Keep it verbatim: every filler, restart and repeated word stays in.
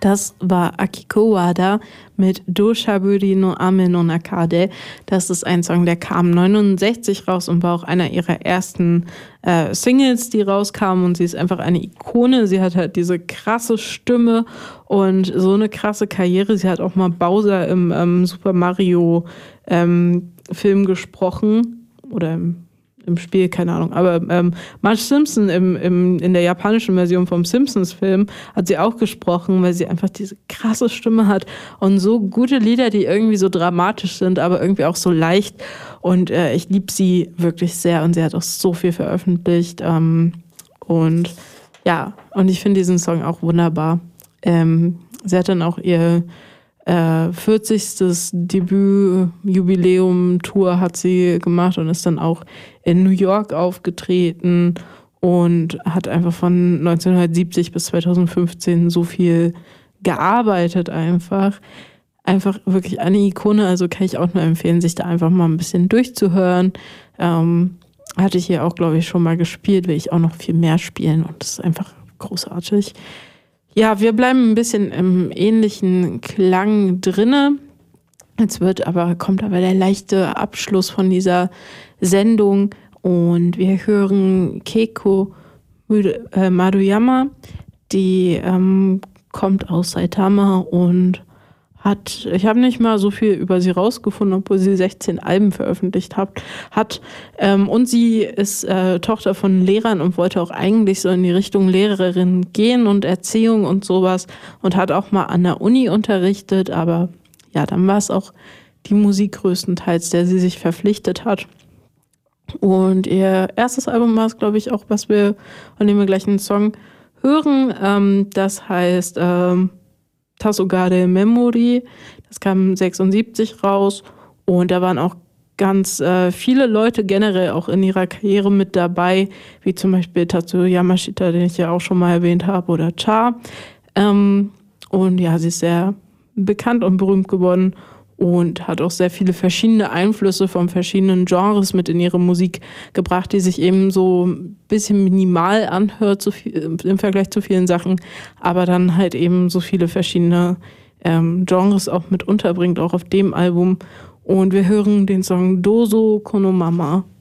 Das war Akiko Wada mit Doshaburi no Ame no Nakade. Das ist ein Song, der kam neunundsechzig raus und war auch einer ihrer ersten äh, Singles, die rauskamen. Und sie ist einfach eine Ikone. Sie hat halt diese krasse Stimme und so eine krasse Karriere. Sie hat auch mal Bowser im ähm, Super Mario ähm, Film gesprochen oder im im Spiel, keine Ahnung, aber ähm, Marge Simpson im, im, in der japanischen Version vom Simpsons-Film hat sie auch gesprochen, weil sie einfach diese krasse Stimme hat und so gute Lieder, die irgendwie so dramatisch sind, aber irgendwie auch so leicht und äh, ich liebe sie wirklich sehr und sie hat auch so viel veröffentlicht ähm, und ja, und ich finde diesen Song auch wunderbar. Ähm, sie hat dann auch ihr Äh, vierzigstes Debüt-Jubiläum-Tour hat sie gemacht und ist dann auch in New York aufgetreten und hat einfach von neunzehnhundertsiebzig bis zweitausendfünfzehn so viel gearbeitet einfach. Einfach wirklich eine Ikone, also kann ich auch nur empfehlen, sich da einfach mal ein bisschen durchzuhören. Ähm, hatte ich hier auch, glaube ich, schon mal gespielt, will ich auch noch viel mehr spielen und das ist einfach großartig. Ja, wir bleiben ein bisschen im ähnlichen Klang drinne. Jetzt wird aber, kommt aber der leichte Abschluss von dieser Sendung und wir hören Keiko Maruyama, die ähm, kommt aus Saitama und hat, ich habe nicht mal so viel über sie rausgefunden, obwohl sie sechzehn Alben veröffentlicht hat. hat. Ähm, und sie ist äh, Tochter von Lehrern und wollte auch eigentlich so in die Richtung Lehrerin gehen und Erziehung und sowas und hat auch mal an der Uni unterrichtet, aber ja, dann war es auch die Musik größtenteils, der sie sich verpflichtet hat. Und ihr erstes Album war es, glaube ich, auch, was wir, von dem wir gleich einen Song hören. Ähm, das heißt ähm, Tasugade Memory, das kam sechsundsiebzig raus und da waren auch ganz äh, viele Leute generell auch in ihrer Karriere mit dabei, wie zum Beispiel Tatsuya Yamashita, den ich ja auch schon mal erwähnt habe, oder Cha. Ähm, und ja, sie ist sehr bekannt und berühmt geworden und hat auch sehr viele verschiedene Einflüsse von verschiedenen Genres mit in ihre Musik gebracht, die sich eben so ein bisschen minimal anhört so viel, im Vergleich zu vielen Sachen, aber dann halt eben so viele verschiedene ähm, Genres auch mit unterbringt, auch auf dem Album. Und wir hören den Song Dozo Kono Mama.